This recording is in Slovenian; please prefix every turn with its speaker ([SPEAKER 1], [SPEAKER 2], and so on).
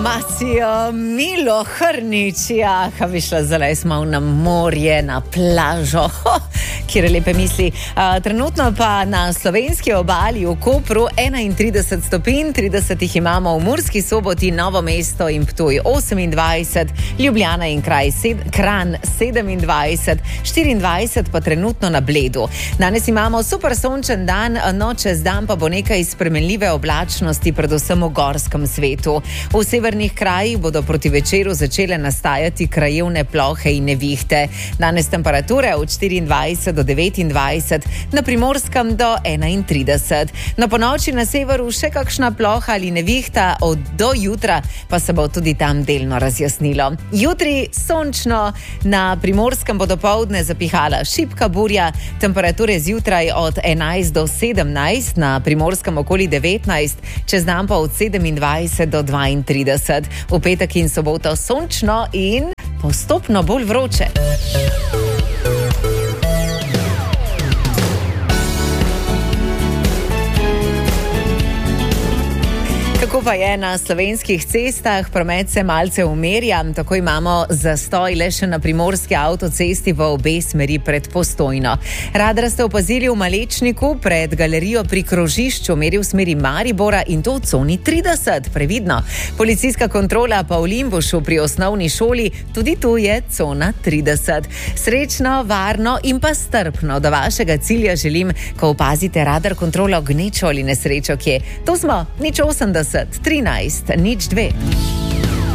[SPEAKER 1] Macijo Milo Hrničija, bi šla zdaj smo na morje, na plažo, kjer lepe misli. Trenutno pa na slovenski obali v Kopru 31 stopinj, 30 jih imamo v Murski Soboti, Novo mesto in Ptuj 28, Ljubljana in Kranj 27, 24 pa trenutno na Bledu. Danes imamo super sončen dan, no čez dan pa bo nekaj spremenljive oblačnosti, predvsem v gorskem svetu. V severnih krajih bodo proti večeru začele nastajati krajevne plohe in nevihte. Danes temperature od 24 do 29, na Primorskem do 31. Na ponoči na severu še kakšna ploha ali nevihta, do jutra pa se bo tudi tam delno razjasnilo. Jutri sončno, na Primorskem bo dopoldne zapihala šibka burja, temperature zjutraj od 11 do 17, na Primorskem okoli 19, čez dan pa od 27 do 32. V petek in soboto sončno in postopno bolj vroče. Kako pa je na slovenskih cestah? Promet se malce umirja, tako imamo zastoj le še na primorski avtocesti v obe smeri pred Postojno. Radar ste opazili v Malečniku pred galerijo pri krožišču, meri v smeri Maribora in to v coni 30, previdno. Policijska kontrola pa v Limbušu pri osnovni šoli, tudi tu je cona 30. Srečno, varno in pa strpno do vašega cilja želim, ko opazite radar kontrolo gnečo ali nesrečo, kje. To smo 080 13 02.